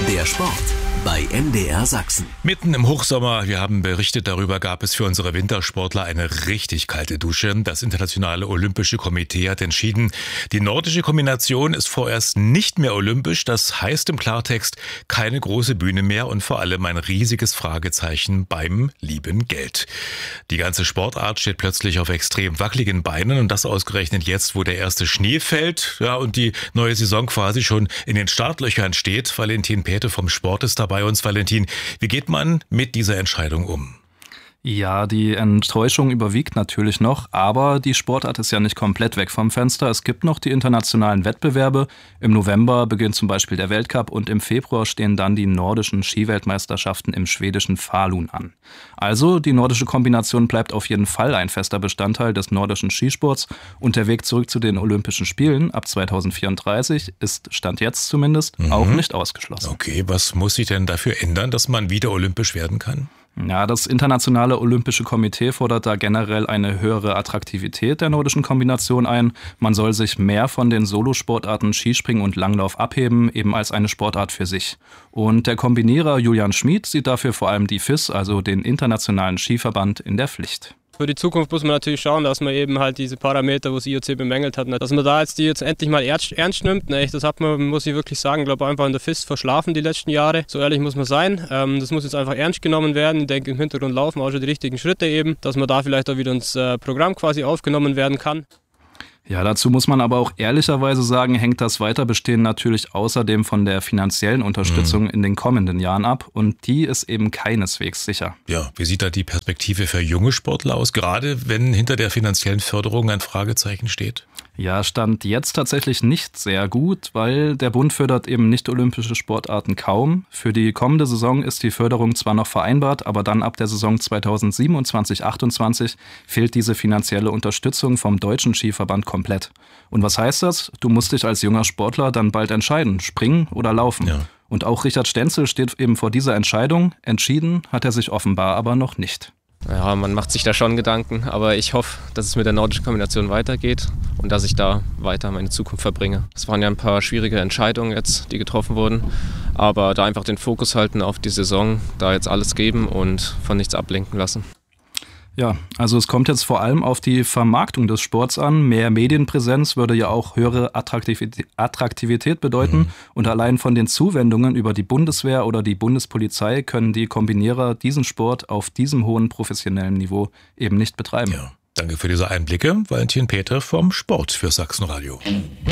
Der Sport bei MDR Sachsen. Mitten im Hochsommer, wir haben berichtet darüber, gab es für unsere Wintersportler eine richtig kalte Dusche. Das Internationale Olympische Komitee hat entschieden, die nordische Kombination ist vorerst nicht mehr olympisch. Das heißt im Klartext keine große Bühne mehr und vor allem ein riesiges Fragezeichen beim lieben Geld. Die ganze Sportart steht plötzlich auf extrem wackeligen Beinen und das ausgerechnet jetzt, wo der erste Schnee fällt, ja, und die neue Saison quasi schon in den Startlöchern steht. Valentin Pethe vom Sport ist dabei. Bei uns, Valentin, wie geht man mit dieser Entscheidung um? Ja, die Enttäuschung überwiegt natürlich noch, aber die Sportart ist ja nicht komplett weg vom Fenster. Es gibt noch die internationalen Wettbewerbe. Im November beginnt zum Beispiel der Weltcup und im Februar stehen dann die nordischen Skiweltmeisterschaften im schwedischen Falun an. Also die nordische Kombination bleibt auf jeden Fall ein fester Bestandteil des nordischen Skisports und der Weg zurück zu den Olympischen Spielen ab 2034 ist, Stand jetzt zumindest, auch nicht ausgeschlossen. Okay, was muss sich denn dafür ändern, dass man wieder olympisch werden kann? Ja, das Internationale Olympische Komitee fordert da generell eine höhere Attraktivität der nordischen Kombination ein. Man soll sich mehr von den Solosportarten Skispringen und Langlauf abheben, eben als eine Sportart für sich. Und der Kombinierer Julian Schmid sieht dafür vor allem die FIS, also den Internationalen Skiverband, in der Pflicht. Für die Zukunft muss man natürlich schauen, dass man eben halt diese Parameter, wo das IOC bemängelt hat, dass man da die jetzt endlich mal ernst nimmt. Das hat man, muss ich wirklich sagen, glaube einfach in der FIS verschlafen die letzten Jahre. So ehrlich muss man sein. Das muss jetzt einfach ernst genommen werden. Ich denke, im Hintergrund laufen auch schon die richtigen Schritte eben, dass man da vielleicht auch wieder ins Programm quasi aufgenommen werden kann. Ja, dazu muss man aber auch ehrlicherweise sagen, hängt das Weiterbestehen natürlich außerdem von der finanziellen Unterstützung in den kommenden Jahren ab und die ist eben keineswegs sicher. Ja, wie sieht da die Perspektive für junge Sportler aus, gerade wenn hinter der finanziellen Förderung ein Fragezeichen steht? Ja, Stand jetzt tatsächlich nicht sehr gut, weil der Bund fördert eben nicht olympische Sportarten kaum. Für die kommende Saison ist die Förderung zwar noch vereinbart, aber dann ab der Saison 2027/28 fehlt diese finanzielle Unterstützung vom Deutschen Skiverband komplett. Und was heißt das? Du musst dich als junger Sportler dann bald entscheiden, springen oder laufen. Ja. Und auch Richard Stenzel steht eben vor dieser Entscheidung. Entschieden hat er sich offenbar aber noch nicht. Ja, man macht sich da schon Gedanken, aber ich hoffe, dass es mit der nordischen Kombination weitergeht und dass ich da weiter meine Zukunft verbringe. Es waren ja ein paar schwierige Entscheidungen jetzt, die getroffen wurden, aber da einfach den Fokus halten auf die Saison, da jetzt alles geben und von nichts ablenken lassen. Ja, also es kommt jetzt vor allem auf die Vermarktung des Sports an. Mehr Medienpräsenz würde ja auch höhere Attraktivität bedeuten. Und allein von den Zuwendungen über die Bundeswehr oder die Bundespolizei können die Kombinierer diesen Sport auf diesem hohen professionellen Niveau eben nicht betreiben. Ja, danke für diese Einblicke. Valentin Pethe vom Sport für Sachsenradio.